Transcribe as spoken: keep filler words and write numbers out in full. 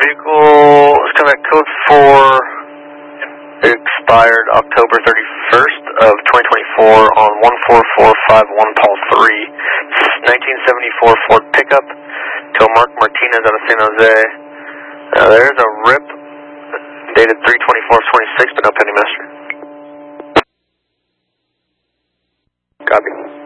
vehicle is coming at code four, expired October thirty-first of twenty twenty-four on one four four five one Paul three, nineteen seventy-four Ford pickup, to Mark Martinez out of San Jose. Uh, there's a R I P dated three twenty-four twenty-six, but no pending master. Copy.